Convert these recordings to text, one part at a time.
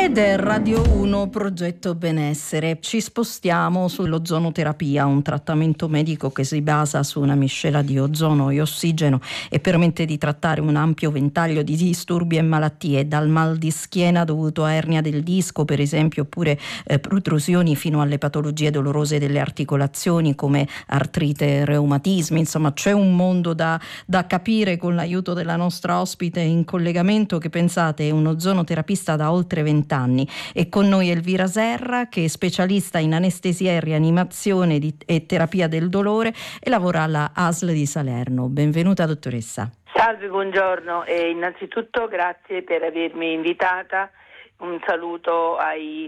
Ed è Radio 1 Progetto Benessere. Ci spostiamo sull'ozonoterapia, un trattamento medico che si basa su una miscela di ozono e ossigeno e permette di trattare un ampio ventaglio di disturbi e malattie, dal mal di schiena dovuto a ernia del disco, per esempio, oppure protrusioni, fino alle patologie dolorose delle articolazioni come artrite, reumatismi. Insomma, c'è un mondo da capire con l'aiuto della nostra ospite in collegamento, che pensate è un ozonoterapista da oltre 20 anni. E con noi Elvira Serra, che è specialista in anestesia e rianimazione e terapia del dolore e lavora alla ASL di Salerno. Benvenuta dottoressa. Salve, buongiorno e innanzitutto grazie per avermi invitata. Un saluto agli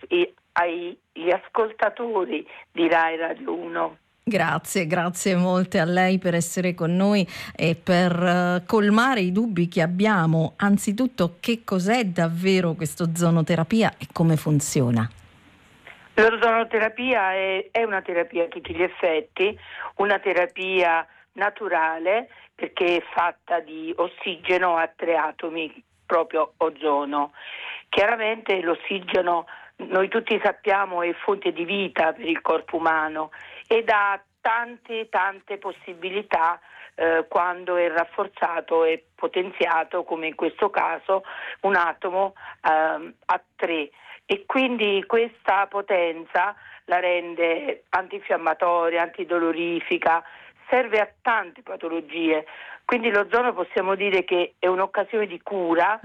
ascoltatori di Rai Radio 1. Grazie molte a lei per essere con noi e per colmare i dubbi che abbiamo. Anzitutto, che cos'è davvero questa ozonoterapia e come funziona? L'ozonoterapia è una terapia a tutti gli effetti, una terapia naturale perché è fatta di ossigeno a 3 atomi, proprio ozono. Chiaramente l'ossigeno, noi tutti sappiamo, è fonte di vita per il corpo umano ed ha tante possibilità quando è rafforzato e potenziato, come in questo caso un atomo a 3, e quindi questa potenza la rende antinfiammatoria, antidolorifica, serve a tante patologie. Quindi l'ozono possiamo dire che è un'occasione di cura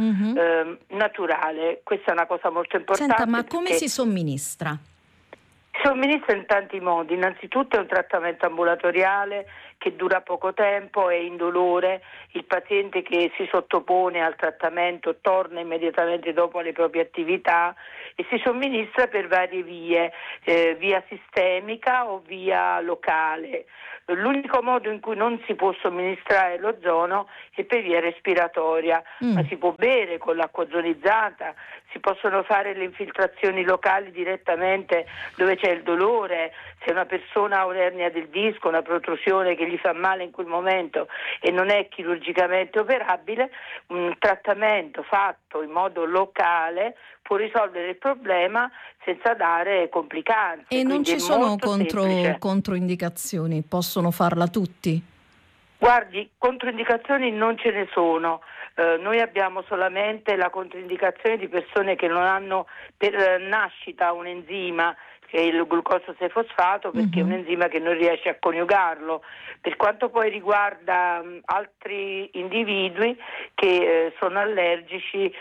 naturale. Questa è una cosa molto importante. Senta, ma come si somministra? Si somministra in tanti modi. Innanzitutto è un trattamento ambulatoriale che dura poco tempo, è indolore. Il paziente che si sottopone al trattamento torna immediatamente dopo alle proprie attività e si somministra per varie vie, via sistemica o via locale. L'unico modo in cui non si può somministrare l'ozono è per via respiratoria, ma si può bere con l'acqua ozonizzata, si possono fare le infiltrazioni locali direttamente dove c'è il dolore. Se una persona ha un'ernia del disco, una protrusione che gli fa male in quel momento e non è chirurgicamente operabile, un trattamento fatto in modo locale può risolvere il problema senza dare complicanze. E non ci sono controindicazioni? Possono farla tutti? Guardi, controindicazioni non ce ne sono. Noi abbiamo solamente la controindicazione di persone che non hanno per nascita un enzima, che è il glucosio-6-fosfato, perché è un enzima che non riesce a coniugarlo. Per quanto poi riguarda altri individui che sono allergici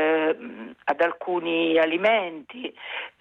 ad alcuni alimenti,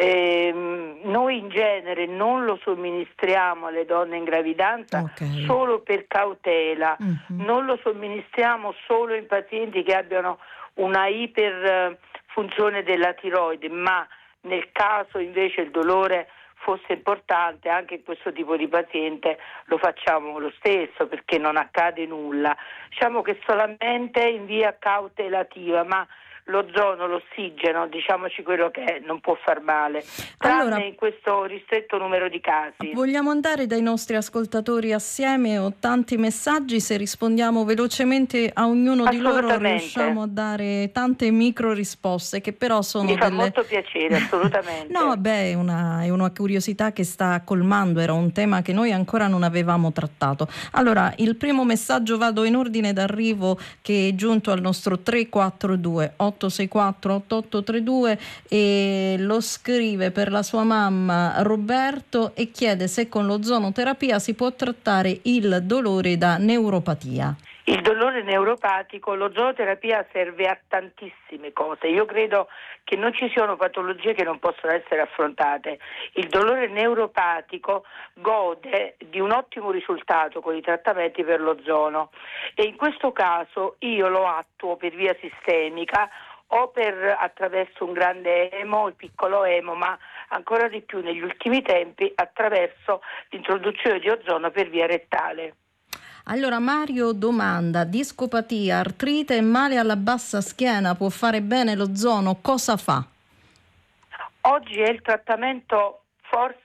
noi in genere non lo somministriamo alle donne in gravidanza solo per cautela, non lo somministriamo solo in pazienti che abbiano una iperfunzione della tiroide, ma nel caso invece il dolore fosse importante, anche in questo tipo di paziente lo facciamo lo stesso, perché non accade nulla. Diciamo che solamente in via cautelativa, ma l'ozono, l'ossigeno, diciamoci quello che è, non può far male, tranne in questo ristretto numero di casi. Vogliamo andare dai nostri ascoltatori assieme, ho tanti messaggi, se rispondiamo velocemente a ognuno di loro riusciamo a dare tante micro risposte che però sono molto piacere, assolutamente. No, è una curiosità che sta colmando, era un tema che noi ancora non avevamo trattato. Allora, il primo messaggio, vado in ordine d'arrivo, che è giunto al nostro 342 864 8832 e lo scrive per la sua mamma Roberto e chiede se con l'ozonoterapia si può trattare il dolore da neuropatia. Il dolore neuropatico, l'ozonoterapia serve a tantissime cose. Io credo che non ci siano patologie che non possono essere affrontate. Il dolore neuropatico gode di un ottimo risultato con i trattamenti per l'ozono e in questo caso io lo attuo per via sistemica o attraverso un grande emo, il piccolo emo, ma ancora di più negli ultimi tempi attraverso l'introduzione di ozono per via rettale. Allora Mario domanda: discopatia, artrite e male alla bassa schiena, può fare bene l'ozono? Cosa fa? Oggi è il trattamento forse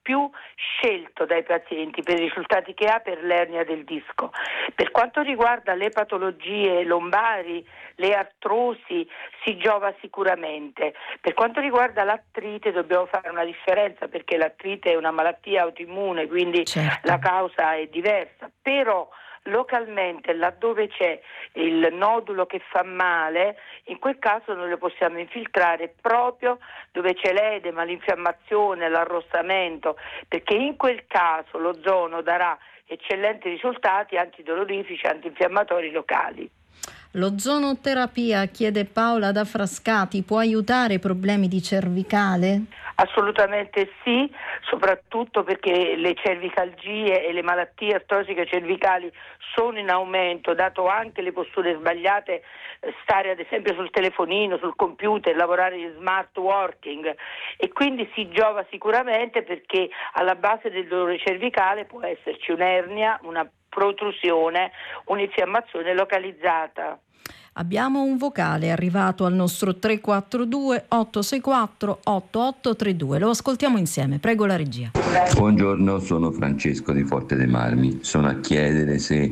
più scelto dai pazienti per i risultati che ha per l'ernia del disco. Per quanto riguarda le patologie lombari, le artrosi, si giova sicuramente. Per quanto riguarda l'artrite dobbiamo fare una differenza, perché l'artrite è una malattia autoimmune, quindi la causa è diversa, però localmente laddove c'è il nodulo che fa male, in quel caso noi lo possiamo infiltrare proprio dove c'è l'edema, l'infiammazione, l'arrossamento, perché in quel caso l'ozono darà eccellenti risultati antidolorifici, antinfiammatori locali. L'ozonoterapia, chiede Paola da Frascati, può aiutare i problemi di cervicale? Assolutamente sì, soprattutto perché le cervicalgie e le malattie artrosiche cervicali sono in aumento, dato anche le posture sbagliate, stare ad esempio sul telefonino, sul computer, lavorare in smart working, e quindi si giova sicuramente, perché alla base del dolore cervicale può esserci un'ernia, una protrusione, un'infiammazione localizzata. Abbiamo un vocale arrivato al nostro 342 864 8832. Lo ascoltiamo insieme. Prego la regia. Buongiorno, sono Francesco di Forte dei Marmi. Sono a chiedere se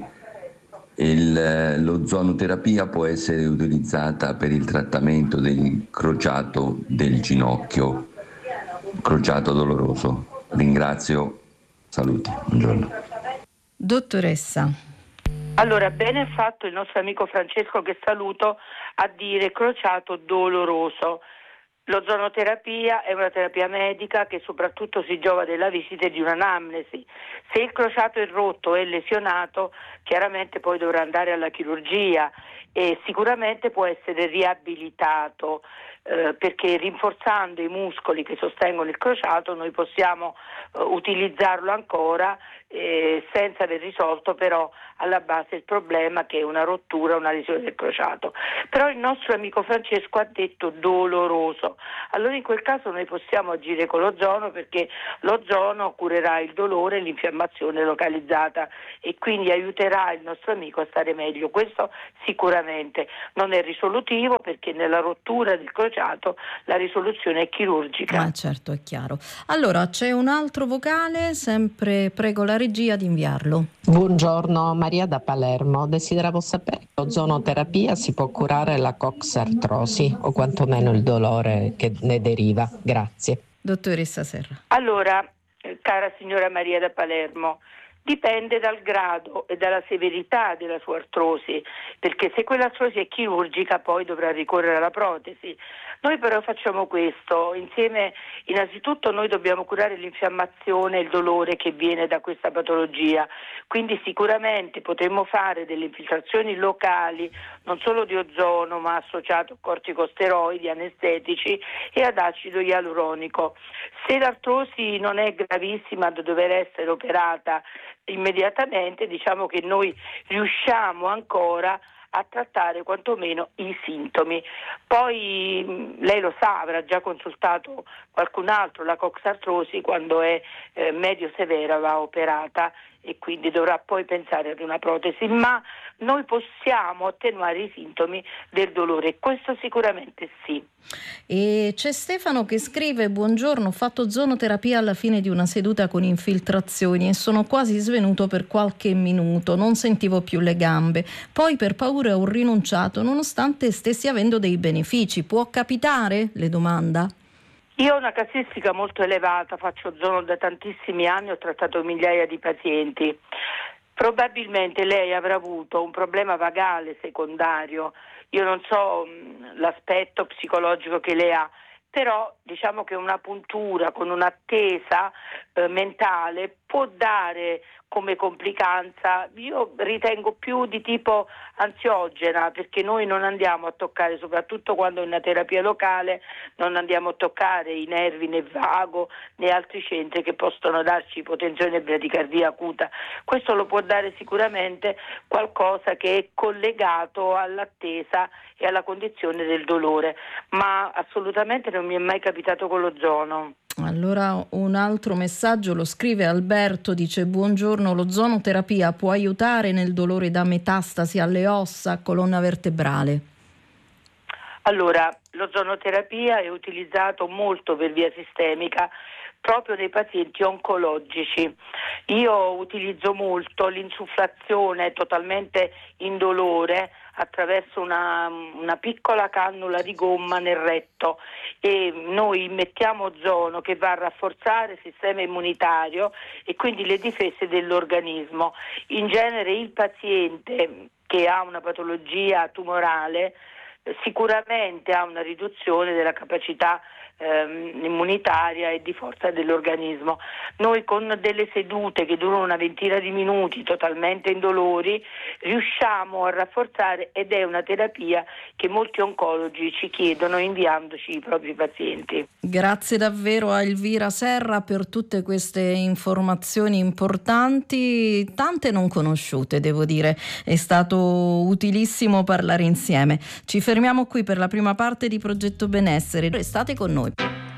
l'ozonoterapia può essere utilizzata per il trattamento del crociato del ginocchio, crociato doloroso. Ringrazio, saluti, buongiorno. Dottoressa. Allora, bene ha fatto il nostro amico Francesco, che saluto, a dire crociato doloroso. L'ozonoterapia è una terapia medica che soprattutto si giova della visita e di un'anamnesi. Se il crociato è rotto e lesionato, chiaramente poi dovrà andare alla chirurgia e sicuramente può essere riabilitato, perché rinforzando i muscoli che sostengono il crociato noi possiamo utilizzarlo ancora, senza aver risolto però alla base il problema, che è una rottura, una lesione del crociato. Però il nostro amico Francesco ha detto doloroso, allora in quel caso noi possiamo agire con l'ozono, perché l'ozono curerà il dolore e l'infiammazione localizzata e quindi aiuterà il nostro amico a stare meglio. Questo sicuramente non è risolutivo, perché nella rottura del crociato la risoluzione è chirurgica. Ma certo, è chiaro. Allora c'è un altro vocale, sempre prego la regia di inviarlo. Buongiorno, Maria da Palermo. Desideravo sapere se l'ozonoterapia si può curare la coxartrosi o quantomeno il dolore che ne deriva. Grazie. Dottoressa Serra. Allora, cara signora Maria da Palermo, dipende dal grado e dalla severità della sua artrosi, perché se quell'artrosi è chirurgica poi dovrà ricorrere alla protesi. Noi però facciamo questo, insieme innanzitutto noi dobbiamo curare l'infiammazione e il dolore che viene da questa patologia, quindi sicuramente potremmo fare delle infiltrazioni locali, non solo di ozono ma associato a corticosteroidi, anestetici e ad acido ialuronico. Se l'artrosi non è gravissima da dover essere operata immediatamente, diciamo che noi riusciamo ancora a trattare quantomeno i sintomi. Poi lei lo sa, avrà già consultato qualcun altro, la coxartrosi quando è medio severa va operata e quindi dovrà poi pensare ad una protesi, ma noi possiamo attenuare i sintomi del dolore, questo sicuramente sì. E c'è Stefano che scrive: buongiorno, ho fatto ozonoterapia alla fine di una seduta con infiltrazioni e sono quasi svenuto per qualche minuto, non sentivo più le gambe, poi per paura ho rinunciato nonostante stessi avendo dei benefici. Può capitare? Le domanda. Io ho una casistica molto elevata, faccio ozono da tantissimi anni, ho trattato migliaia di pazienti. Probabilmente lei avrà avuto un problema vagale secondario, io non so l'aspetto psicologico che lei ha, però diciamo che una puntura con un'attesa mentale può dare come complicanza, io ritengo più di tipo ansiogena, perché noi non andiamo a toccare, soprattutto quando è una terapia locale, non andiamo a toccare i nervi né vago né altri centri che possono darci ipotensione e bradicardia acuta. Questo lo può dare sicuramente qualcosa che è collegato all'attesa e alla condizione del dolore, ma assolutamente non mi è mai capitato con l'ozono. Allora un altro messaggio lo scrive Alberto, dice: buongiorno, l'ozonoterapia può aiutare nel dolore da metastasi alle ossa, colonna vertebrale? Allora, l'ozonoterapia è utilizzato molto per via sistemica proprio nei pazienti oncologici. Io utilizzo molto l'insufflazione totalmente indolore attraverso una piccola cannula di gomma nel retto, e noi mettiamo ozono che va a rafforzare il sistema immunitario e quindi le difese dell'organismo. In genere il paziente che ha una patologia tumorale sicuramente ha una riduzione della capacità immunitaria e di forza dell'organismo. Noi con delle sedute che durano una ventina di minuti totalmente indolori riusciamo a rafforzare, ed è una terapia che molti oncologi ci chiedono inviandoci i propri pazienti. Grazie davvero a Elvira Serra per tutte queste informazioni importanti, tante non conosciute, devo dire. È stato utilissimo parlare insieme. Ci fermiamo qui per la prima parte di Progetto Benessere. Restate con noi.